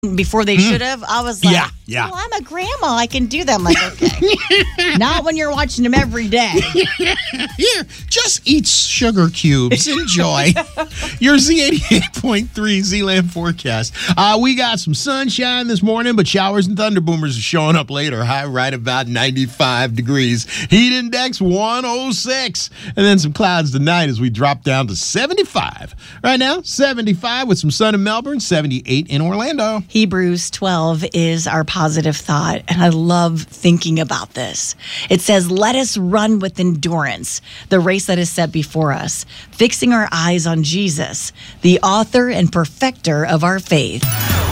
before they should have. I was like, yeah. well, I'm a grandma. I can do that. I'm like, okay. Not when you're watching them every day. Here, just eat sugar cubes. Enjoy. Your Z88.3 Z-Land forecast. We got some sunshine this morning, but showers and thunder boomers are showing up later. High right about 95 degrees. Heat index 106. And then some clouds tonight as we drop down to 75. Right now, 75 with some sun in Melbourne, 78 in Orlando. Hebrews 12 is our positive thought, and I love thinking about this. It says, let us run with endurance the race that is set before us, fixing our eyes on Jesus, the author and perfecter of our faith.